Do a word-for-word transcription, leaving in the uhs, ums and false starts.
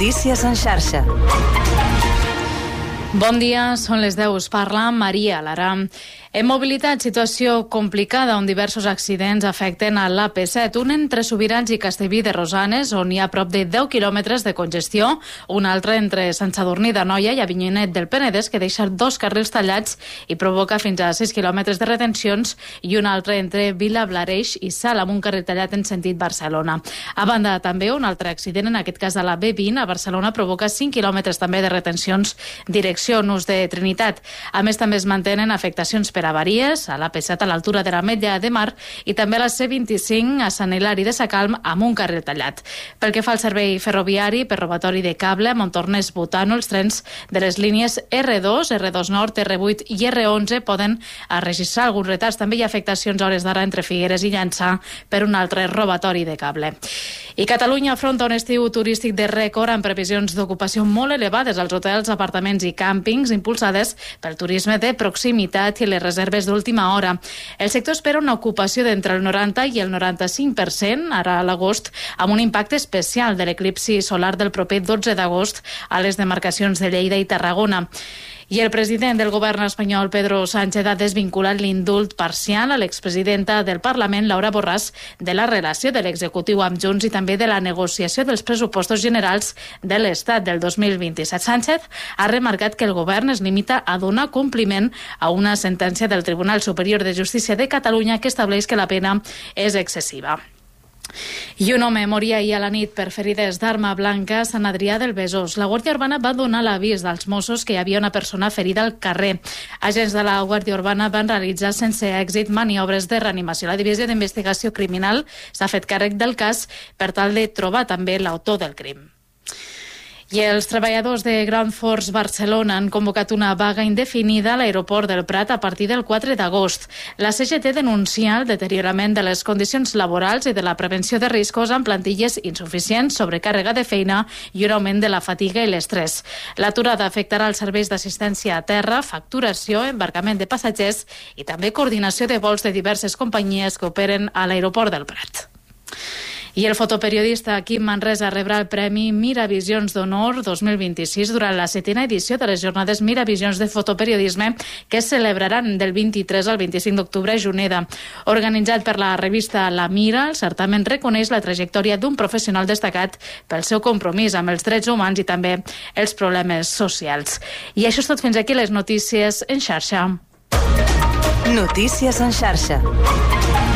Notícies en xarxa. Bon dia, són les deu. Us parla Maria Lara. En mobilitat, situació complicada on diversos accidents afecten a l'A P set, un entre Subirats i Castellví de Rosanes, on hi ha prop de deu quilòmetres de congestió, un altre entre Sant Sadurní d'Anoia i Avinyonet del Penedès, que deixa dos carrils tallats i provoca fins a sis quilòmetres de retencions, i un altre entre Vilablareix i Salt, amb un carril tallat en sentit Barcelona. A banda, també un altre accident, en aquest cas a la B vint, a Barcelona, provoca cinc quilòmetres també de retencions direcció Nus de Trinitat. A més, també es mantenen afectacions per avaries a l'A P set a l'altura de l'Ametlla de Mar i també a la C vint-i-cinc a Sant Hilari de Sacalm amb un carril tallat. Pel que fa al servei ferroviari, per robatori de cable a Montornès Butano, els trens de les línies R dos, R dos Nord, R vuit i R onze poden registrar alguns retards. També hi ha afectacions a hores d'ara entre Figueres i Llançà per un altre robatori de cable. I Catalunya afronta un estiu turístic de rècord amb previsions d'ocupació molt elevades als hotels, apartaments i càmpings impulsades pel turisme de proximitat i les reserves d'última hora. El sector espera una ocupació d'entre el noranta i el noranta-cinc per cent ara a l'agost, amb un impacte especial de l'eclipsi solar del proper dotze d'agost a les demarcacions de Lleida i Tarragona. I el president del govern espanyol, Pedro Sánchez, ha desvinculat l'indult parcial a l'expresidenta del Parlament, Laura Borràs, de la relació de l'executiu amb Junts i també de la negociació dels pressupostos generals de l'Estat del dos mil vint-i-set. Sánchez ha remarcat que el govern es limita a donar compliment a una sentència del Tribunal Superior de Justícia de Catalunya que estableix que la pena és excessiva. I un home moria ahir a la nit per ferides d'arma blanca a Sant Adrià del Besòs. La Guàrdia Urbana va donar l'avís dels Mossos que hi havia una persona ferida al carrer. Agents de la Guàrdia Urbana van realitzar sense èxit maniobres de reanimació. La Divisió d'Investigació Criminal s'ha fet càrrec del cas per tal de trobar també l'autor del crim. I els treballadors de Ground Force Barcelona han convocat una vaga indefinida a l'aeroport del Prat a partir del quatre d'agost. La C G T denuncia el deteriorament de les condicions laborals i de la prevenció de riscos amb plantilles insuficients, sobrecàrrega de feina i un augment de la fatiga i l'estrès. L'aturada afectarà els serveis d'assistència a terra, facturació, embarcament de passatgers i també coordinació de vols de diverses companyies que operen a l'aeroport del Prat. I el fotoperiodista Quim Manresa rebrà el Premi Miravisions d'Honor dos mil vint-i-sis durant la setena edició de les jornades Miravisions de fotoperiodisme que es celebraran del vint-i-tres al vint-i-cinc d'octubre a Juneda. Organitzat per la revista La Mira, el certamen reconeix la trajectòria d'un professional destacat pel seu compromís amb els drets humans i també els problemes socials. I això és tot, fins aquí les notícies en xarxa. Notícies en xarxa.